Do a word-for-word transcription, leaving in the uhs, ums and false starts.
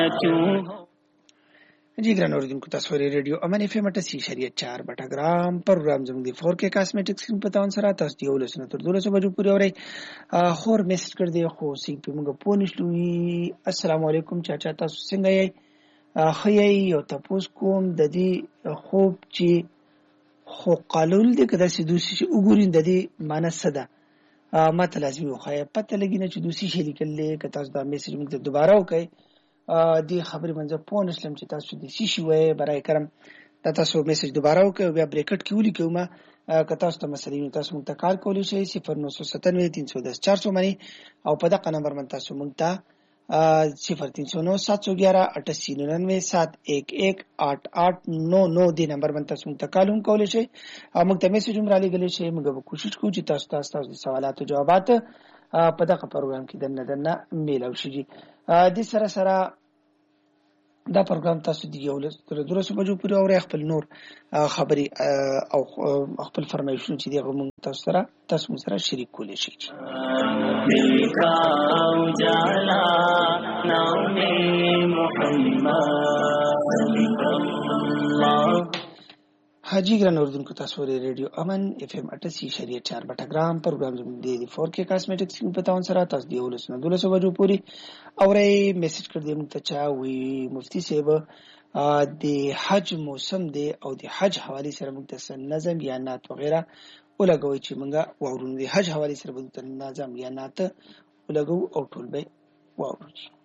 जी ګران اوریدونکو تاسو ورې ریډیو امن اف ام اٹھاسی اشاریه چار بټاګرام پروګرام زموږ د فور کې کاسمیټک سکرین په تاون سره تاسو دی ولسنه تر دولسه بجو پورې اوري خور میسج کړ دی خو سی په موږ پونښلوي. السلام علیکم چاچا تاسو څنګه یې خیي او تاسو کوم د دې خوب چې خو قالول دي کدا چې دوسی وګورین د دې معنی څه ده ماته لازمي خو پته لګی نه چې دوسی شي لیکل کته تاسو دا میسج موږ دوباره وکړئ دی خبرې منځه پون اسلام چې تاسو د سی شي وای برای کرم تاسو میسج دوباره وکړئ بیا بریکټ کې ولیکو ما که تاسو ته مسلې نو تاسو مونږ ته کار کولی شئ صفر نو سو ستانوي تین سو دس چار سو باندې او په دغه نمبر باندې تاسو مونږ ته صفر تین سو نو سات سو گیارہ اٹھاسی ننانوے سات ایک ایک آٹھ آٹھ نو نو دی نمبر باندې تاسو مونږ ته کالون کولی شئ او مونږ ته میسج هم را لېږلی شئ. موږ به کوشش کوو چې تاسو ته تاسو د سوالاتو جوابات په دغه پروګرام کې دننه دننه میلاو شي. دې سره سره دا پروګرام تاسو دی یو تر دولسو بجو پورې اورئ خپل نور خبري او خپل فرمایشونه چې دی موږ تاسو سره تاسو سره شریک کولی شئ. حاجی ګران اوردونکو تاسو ورې ریډیو امن اف ام اٹھاسی اشاریه چار بټاګرام پروګرام زموږ د فور کې کاسمیټک سکرین په تاون سره تاسو دی ولسنه دولسو بجو پورې اورئ. میسج کړ دې موږ ته چا وی مفتی صاحب د حج موسم دی او د حج حواله سره موږ ته نظم یا نعت وغیرہ ولګوي چې موږ واورو د حج حواله سره موږ ته نظم یا نعت ولګو او ټول به واورو.